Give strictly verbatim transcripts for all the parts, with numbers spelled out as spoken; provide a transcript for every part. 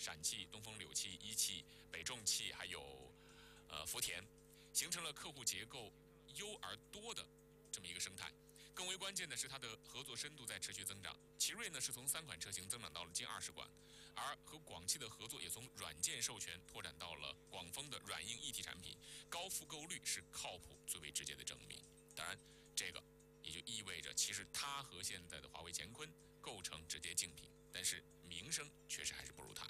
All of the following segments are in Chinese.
陕汽、东风柳汽、一汽、北重汽，还有呃福田，形成了客户结构优而多的这么一个生态。更为关键的是，它的合作深度在持续增长。奇瑞呢是从三款车型增长到了近二十款，而和广汽的合作也从软件授权拓展到了广丰的软硬一体产品，高复购率是靠谱最为直接的证明。当然，这个也就意味着，其实它和现在的华为乾坤构成直接竞品，但是名声确实还是不如它。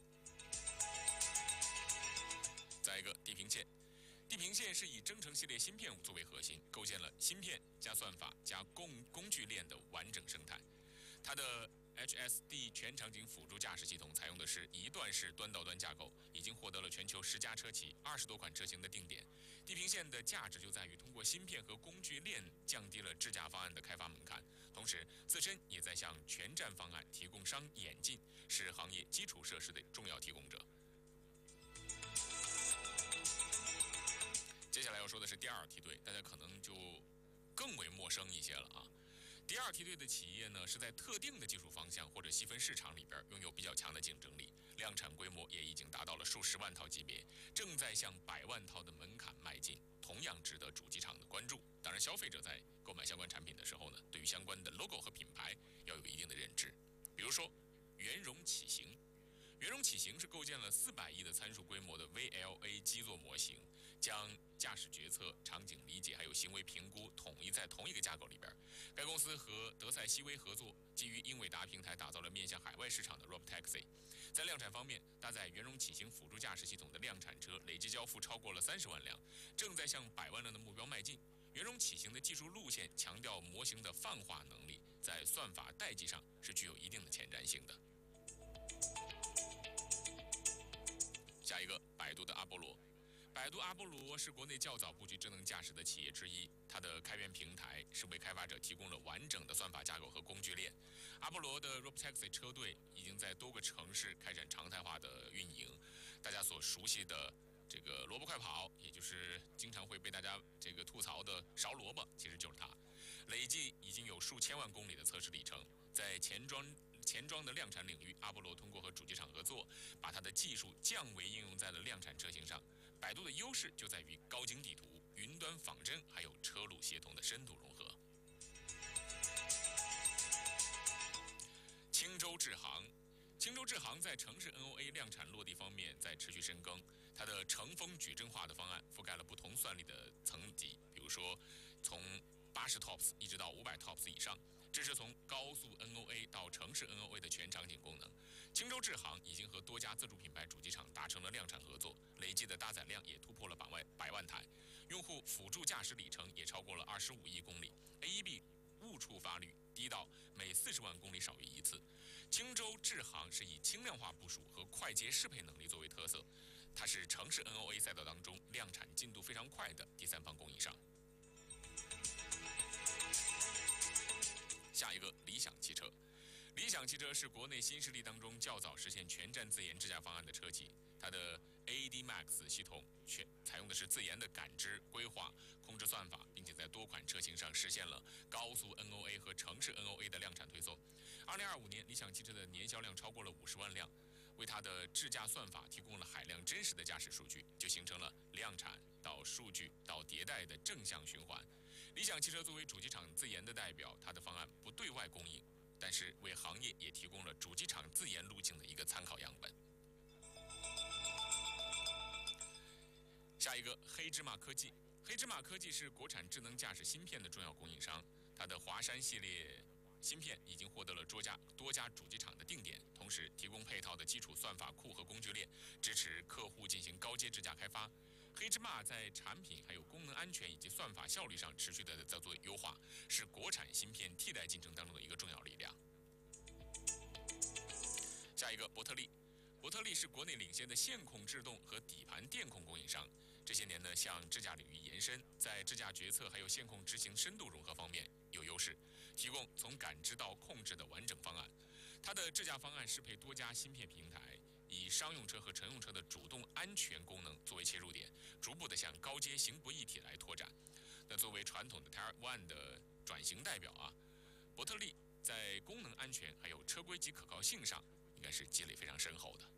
再一个，地平线。地平线是以征程系列芯片作为核心，构建了芯片加算法加工工具链的完整生态。它的 H S D 全场景辅助驾驶系统采用的是一段式端到端架构，已经获得了全球十家车企二十多款车型的定点。地平线的价值就在于通过芯片和工具链降低了智驾方案的开发门槛，同时自身也在向全站方案提供商演进，是行业基础设施的重要提供者。接下来要说的是第二梯队，大家可能就更为陌生一些了啊。第二梯队的企业呢，是在特定的技术方向或者细分市场里边拥有比较强的竞争力，量产规模也已经达到了数十万套级别，正在向百万套的门槛迈进，同样值得主机厂的关注。当然，消费者在购买相关产品的时候呢，对于相关的 logo 和品牌要有一定的认知。比如说，圆融启行。圆融启行是构建了四百亿的参数规模的 V L A 基座模型，将驾驶决策、场景理解还有行为评估统一在同一个架构里边。该公司和德赛西威合作，基于英伟达平台打造了面向海外市场的 Robotaxi。在量产方面，搭载圆融启行辅助驾驶系统的量产车累计交付超过了三十万辆，正在向百万辆的目标迈进。圆融启行的技术路线强调模型的泛化能力，在算法代际上是具有一定的前瞻性的。下一个，百度的阿波罗。百度阿波罗是国内较早布局智能驾驶的企业之一，它的开源平台是为开发者提供了完整的算法架构和工具链。阿波罗的 Robotaxi 车队已经在多个城市开展常态化的运营，大家所熟悉的这个萝卜快跑，也就是经常会被大家这个吐槽的勺萝卜，其实就是它。累计已经有数千万公里的测试里程，在前装前装的量产领域，阿波罗通过和主机厂合作，把它的技术降维应用在了量产车型上。百度的优势就在于高精地图、云端仿真，还有车路协同的深度融合。青州智行。青州智行在城市 N O A 量产落地方面在持续深耕，它的乘风矩阵化的方案覆盖了不同算力的层级，比如说从八十 T O P S 一直到五百 T O P S 以上，支持从高速 N O A 到城市 N O A 的全场景功能。青州智行已经和多家自主品牌主机厂达成了量产合作，累计的搭载量也突破了百万百万台，用户辅助驾驶里程也超过了二十五亿公里 ，A E B 误触发率低到每四十万公里少于一次。青州智行是以轻量化部署和快捷适配能力作为特色，它是城市 N O A 赛道当中量产进度非常快的第三方供应商。下一个，理想汽车。理想汽车是国内新势力当中较早实现全站自研智驾方案的车企，它的 A D Max 系统全采用的是自研的感知、规划、控制算法，并且在多款车型上实现了高速 N O A 和城市 N O A 的量产推送。二零二五年，理想汽车的年销量超过了五十万辆，为它的智驾算法提供了海量真实的驾驶数据，就形成了量产到数据到迭代的正向循环。理想汽车作为主机厂自研的代表，它的方案不对外供应，但是为行业也提供了主机厂自研路径的一个参考样本。下一个，黑芝麻科技。黑芝麻科技是国产智能驾驶芯片的重要供应商，它的华山系列芯片已经获得了多家多家主机厂的定点，同时提供配套的基础算法库和工具链，支持客户进行高阶智驾开发。黑芝麻在产品还有功能安全以及算法效率上持续的在做优化，是国产芯片替代进程当中的一个重要力量。下一个，伯特利。伯特利是国内领先的线控制动和底盘电控供应商，这些年呢向智驾领域延伸，在智驾决策还有线控执行深度融合方面有优势，提供从感知到控制的完整方案。它的智驾方案适配多家芯片平台，以商用车和乘用车的主动安全功能作为切入点，逐步的向高阶行不一体来拓展。那作为传统的 Tier One 的转型代表啊，伯特利在功能安全还有车规及可靠性上应该是积累非常深厚的。